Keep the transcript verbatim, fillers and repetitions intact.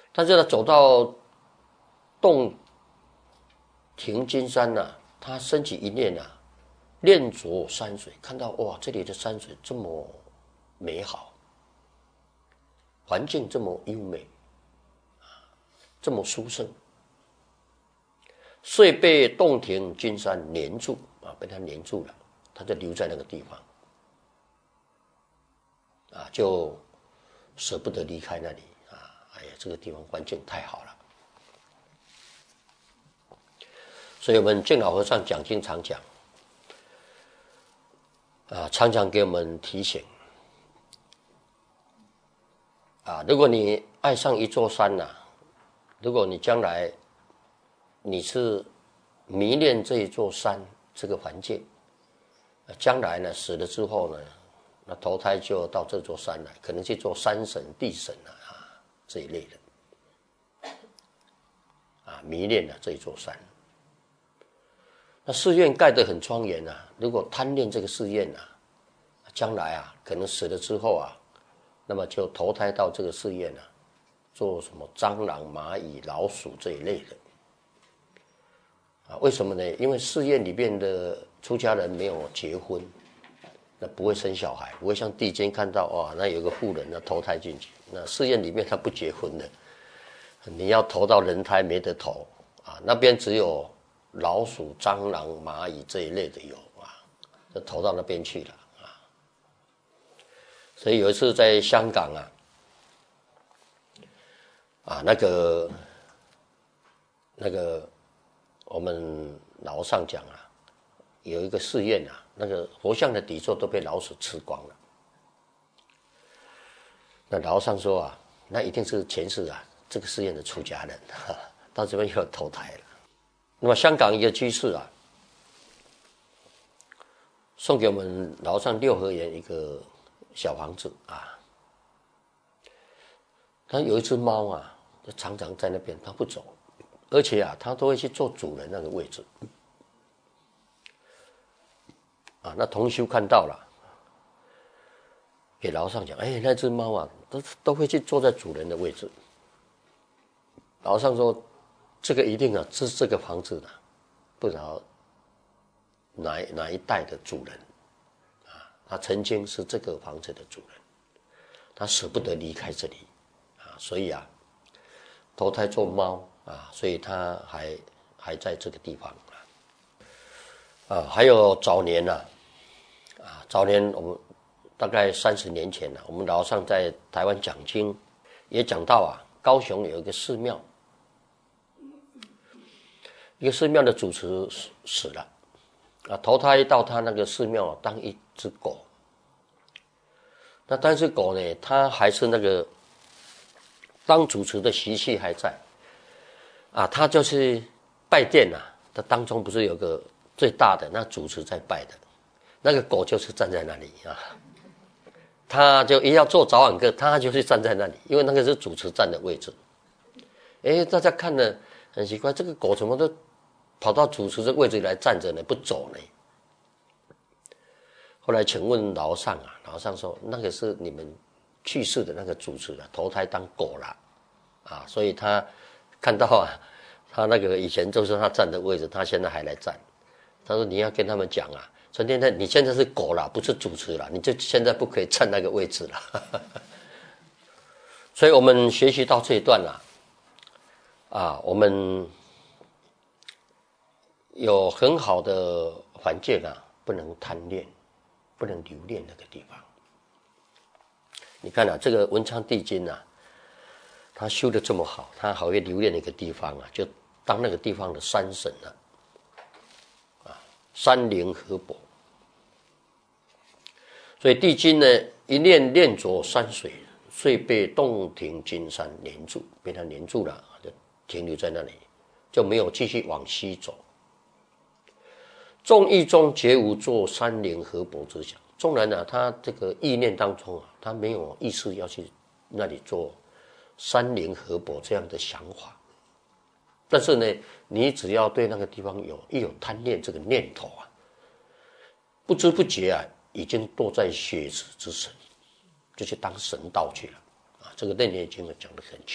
但是呢，走到洞庭金山呐、啊，他升起一念啊，念着山水，看到哇，这里的山水这么美好，环境这么优美，这么殊胜，遂被洞庭金山黏住啊，被他黏住了，他就留在那个地方，啊，就舍不得离开那里啊！哎呀，这个地方环境太好了。所以我们净老和尚讲经常讲，啊，常常给我们提醒，啊，如果你爱上一座山呐、啊，如果你将来你是迷恋这一座山这个环境，将来呢死了之后呢，那投胎就到这座山来，可能去做山神、地神啊这一类的，啊，迷恋了这一座山。那寺院盖得很庄严啊，如果贪恋这个寺院啊，将来啊可能死了之后啊，那么就投胎到这个寺院啊，做什么蟑螂、蚂蚁、老鼠这一类的。啊，为什么呢？因为寺院里面的出家人没有结婚，那不会生小孩，不会像地间看到哇，那有个妇人那投胎进去。那寺院里面他不结婚的，你要投到人胎没得投啊，那边只有老鼠、蟑螂、蚂蚁这一类的有啊，就投到那边去了啊。所以有一次在香港啊，啊那个那个我们老上讲啊，有一个寺院啊，那个佛像的底座都被老鼠吃光了。那老上说啊，那一定是前世啊这个寺院的出家人，哈哈，到这边又投胎了。那么香港一个居士啊，送给我们老上六合园一个小房子啊。他有一只猫啊，就常常在那边，它不走，而且啊，它都会去坐主人那个位置。啊，那同修看到了，给老上讲，哎，那只猫啊，都都会去坐在主人的位置。老上说，这个一定啊是这个房子的，不知道哪哪一代的主人啊，他曾经是这个房子的主人，他舍不得离开这里啊，所以啊，投胎做猫啊，所以他还还在这个地方啊。啊，还有早年呐、啊，啊，早年我们大概三十年前呢、啊，我们老上在台湾讲经，也讲到啊，高雄有一个寺庙。一个寺庙的主持死了，啊，投胎到他那个寺庙当一只狗。那但是狗呢，它还是那个当主持的习气还在，啊，它就是拜殿啊，它当中不是有个最大的那主持在拜的，那个狗就是站在那里啊，它就一要做早晚课，它就是站在那里，因为那个是主持站的位置。哎，大家看了很奇怪，这个狗怎么都跑到主持的位置来站着呢，不走呢？后来请问老上啊，老上说那个是你们去世的那个主持啊，投胎当狗了啊，所以他看到啊，他那个以前就是他站的位置，他现在还来站。他说你要跟他们讲啊，陈天天，你现在是狗了，不是主持了，你就现在不可以站那个位置了。所以我们学习到这一段啊，啊，我们有很好的环境啊，不能贪恋，不能留恋那个地方。你看啊，这个文昌帝君啊，他修得这么好，他还会留恋那个地方啊，就当那个地方的山神了、啊，啊，山灵河伯。所以帝君呢，一念念着山水，遂被洞庭金山黏住，被他黏住了，就停留在那里，就没有继续往西走。众意中绝无做山灵河伯之想。纵然呢、啊，他这个意念当中啊，他没有意识要去那里做山灵河伯这样的想法，但是呢，你只要对那个地方有一有贪恋这个念头啊，不知不觉啊，已经堕在血池之神，就去当神道去了啊。这个《楞严经》讲得很清楚。